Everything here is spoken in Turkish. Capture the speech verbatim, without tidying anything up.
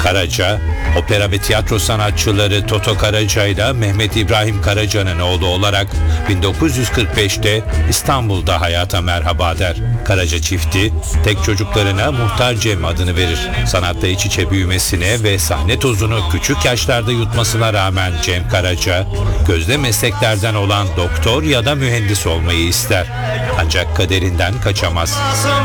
Karaca, opera ve tiyatro sanatçıları Toto Karaca ile Mehmet İbrahim Karaca'nın oğlu olarak bin dokuz yüz kırk beşte İstanbul'da hayata merhaba der. Karaca çifti tek çocuklarına Muhtar Cem adını verir. Sanatta iç içe büyümesine ve sahne tozunu küçük yaşlarda yutmasına rağmen Cem Karaca, gözde mesleklerden olan doktor ya da mühendis olmayı ister. Ancak kaderinden kaçamaz.